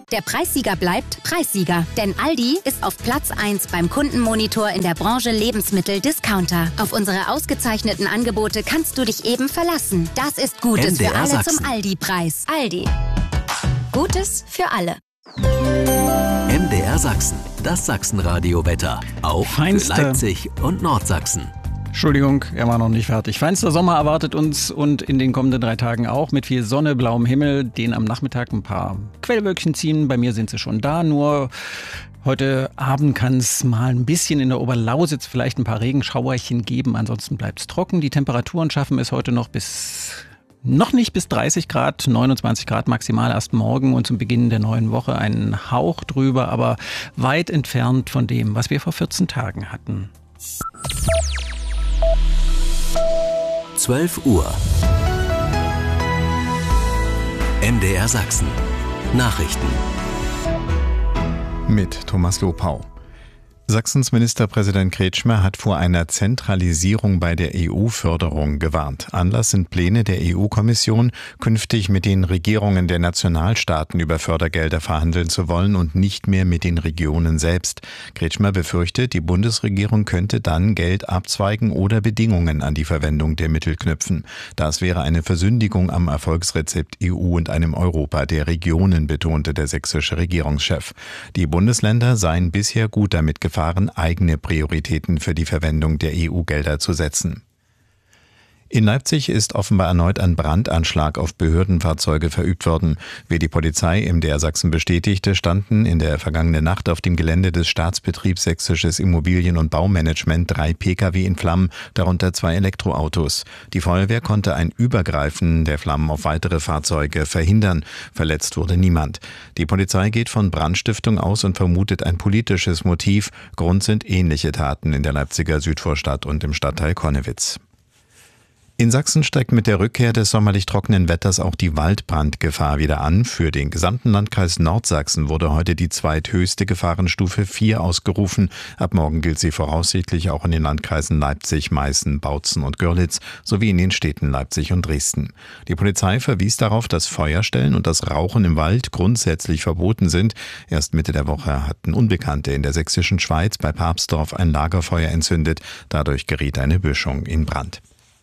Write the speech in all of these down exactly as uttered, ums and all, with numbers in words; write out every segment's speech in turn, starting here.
Der Preissieger bleibt Preissieger. Denn Aldi ist auf Platz eins beim Kundenmonitor in der Branche Lebensmittel-Discounter. Auf unsere ausgezeichneten Angebote kannst du dich eben verlassen. Das ist Gutes M D R für alle Sachsen. zum Aldi-Preis. Aldi. Gutes für alle. M D R Sachsen, das Sachsenradio-Wetter. Auch Feinste. für Leipzig und Nordsachsen. Entschuldigung, er war noch nicht fertig. Feinster Sommer erwartet uns und in den kommenden drei Tagen auch mit viel Sonne, blauem Himmel, den am Nachmittag ein paar Quellwölkchen ziehen. Bei mir sind sie schon da, nur heute Abend kann es mal ein bisschen in der Oberlausitz vielleicht ein paar Regenschauerchen geben. Ansonsten bleibt es trocken. Die Temperaturen schaffen es heute noch bis... Noch nicht bis dreißig Grad, neunundzwanzig Grad maximal erst morgen und zum Beginn der neuen Woche einen Hauch drüber, aber weit entfernt von dem, was wir vor vierzehn Tagen hatten. zwölf Uhr. M D R Sachsen. Nachrichten. Mit Thomas Lopau. Sachsens Ministerpräsident Kretschmer hat vor einer Zentralisierung bei der E U-Förderung gewarnt. Anlass sind Pläne der E U-Kommission, künftig mit den Regierungen der Nationalstaaten über Fördergelder verhandeln zu wollen und nicht mehr mit den Regionen selbst. Kretschmer befürchtet, die Bundesregierung könnte dann Geld abzweigen oder Bedingungen an die Verwendung der Mittel knüpfen. Das wäre eine Versündigung am Erfolgsrezept E U und einem Europa der Regionen, betonte der sächsische Regierungschef. Die Bundesländer seien bisher gut damit gefahren, eigene Prioritäten für die Verwendung der E U-Gelder zu setzen. In Leipzig ist offenbar erneut ein Brandanschlag auf Behördenfahrzeuge verübt worden. Wie die Polizei im M D R Sachsen bestätigte, standen in der vergangenen Nacht auf dem Gelände des Staatsbetriebs Sächsisches Immobilien- und Baumanagement drei Pkw in Flammen, darunter zwei Elektroautos. Die Feuerwehr konnte ein Übergreifen der Flammen auf weitere Fahrzeuge verhindern. Verletzt wurde niemand. Die Polizei geht von Brandstiftung aus und vermutet ein politisches Motiv. Grund sind ähnliche Taten in der Leipziger Südvorstadt und im Stadtteil Konnewitz. In Sachsen steigt mit der Rückkehr des sommerlich trockenen Wetters auch die Waldbrandgefahr wieder an. Für den gesamten Landkreis Nordsachsen wurde heute die zweithöchste Gefahrenstufe vier ausgerufen. Ab morgen gilt sie voraussichtlich auch in den Landkreisen Leipzig, Meißen, Bautzen und Görlitz sowie in den Städten Leipzig und Dresden. Die Polizei verwies darauf, dass Feuerstellen und das Rauchen im Wald grundsätzlich verboten sind. Erst Mitte der Woche hatten Unbekannte in der sächsischen Schweiz bei Papsdorf ein Lagerfeuer entzündet. Dadurch geriet eine Böschung in Brand.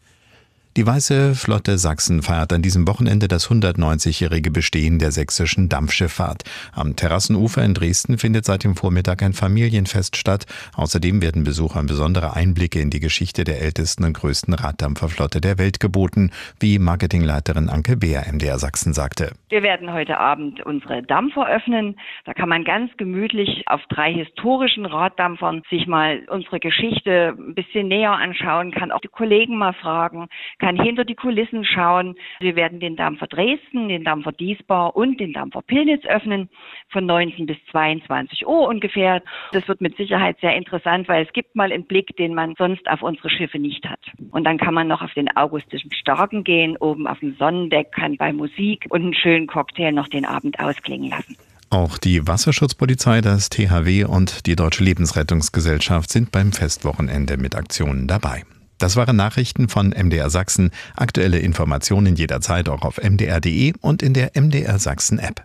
Die Weiße Flotte Sachsen feiert an diesem Wochenende das hundertneunzigjährige Bestehen der sächsischen Dampfschifffahrt. Am Terrassenufer in Dresden findet seit dem Vormittag ein Familienfest statt. Außerdem werden Besuchern besondere Einblicke in die Geschichte der ältesten und größten Raddampferflotte der Welt geboten, wie Marketingleiterin Anke Beer M D R Sachsen sagte. Wir werden heute Abend unsere Dampfer öffnen. Da kann man ganz gemütlich auf drei historischen Raddampfern sich mal unsere Geschichte ein bisschen näher anschauen, kann auch die Kollegen mal fragen, kann hinter die Kulissen schauen. Wir werden den Dampfer Dresden, den Dampfer Diesbar und den Dampfer Pillnitz öffnen von neunzehn bis zweiundzwanzig Uhr ungefähr. Das wird mit Sicherheit sehr interessant, weil es gibt mal einen Blick, den man sonst auf unsere Schiffe nicht hat. Und dann kann man noch auf den Augustischen Starken gehen, oben auf dem Sonnendeck, kann bei Musik und einem schönen Cocktail noch den Abend ausklingen lassen. Auch die Wasserschutzpolizei, das T H W und die Deutsche Lebensrettungsgesellschaft sind beim Festwochenende mit Aktionen dabei. Das waren Nachrichten von M D R Sachsen. Aktuelle Informationen jederzeit auch auf m d r punkt d e und in der M D R Sachsen App.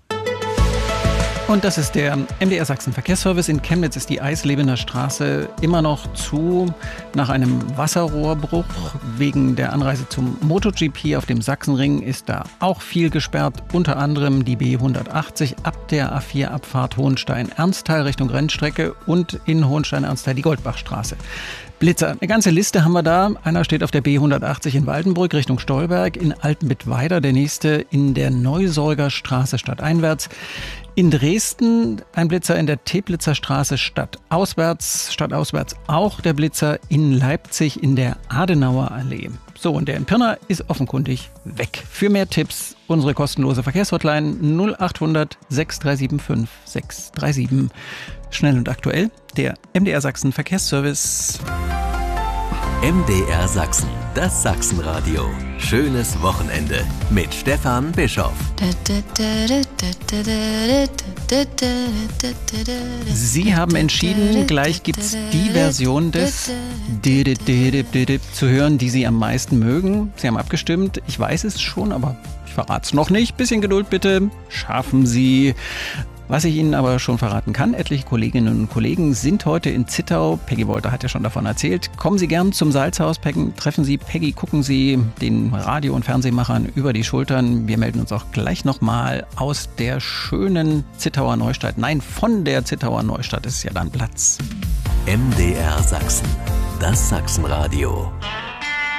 Und das ist der M D R Sachsen Verkehrsservice. In Chemnitz ist die Eislebener Straße immer noch zu nach einem Wasserrohrbruch. Wegen der Anreise zum MotoGP auf dem Sachsenring ist da auch viel gesperrt. Unter anderem die B hundertachtzig ab der A vier Abfahrt Hohenstein-Ernsthal Richtung Rennstrecke und in Hohenstein-Ernsthal die Goldbachstraße. Blitzer, eine ganze Liste haben wir da. Einer steht auf der B hundertachtzig in Waldenbrück Richtung Stolberg, in Altenbitt-Weida, der nächste in der Neusäugerstraße stadteinwärts. In Dresden ein Blitzer in der Teplitzer Straße stadtauswärts, stadtauswärts auch der Blitzer in Leipzig in der Adenauer Allee. So, und der in Pirna ist offenkundig weg. Für mehr Tipps unsere kostenlose Verkehrshotline null acht hundert sechs drei sieben fünf sechs drei sieben. Schnell und aktuell, der M D R Sachsen Verkehrsservice. M D R Sachsen, das Sachsenradio. Schönes Wochenende mit Stefan Bischoff. Sie haben entschieden, gleich gibt's die Version des zu hören, die Sie am meisten mögen. Sie haben abgestimmt. Ich weiß es schon, aber ich verrat's noch nicht. Bisschen Geduld bitte, schaffen Sie. Was ich Ihnen aber schon verraten kann, etliche Kolleginnen und Kollegen sind heute in Zittau. Peggy Wolter hat ja schon davon erzählt. Kommen Sie gern zum Salzhaus, Peggy, treffen Sie Peggy, gucken Sie den Radio- und Fernsehmachern über die Schultern. Wir melden uns auch gleich nochmal aus der schönen Zittauer Neustadt. Nein, von der Zittauer Neustadt ist ja dann Platz. M D R Sachsen, das Sachsenradio.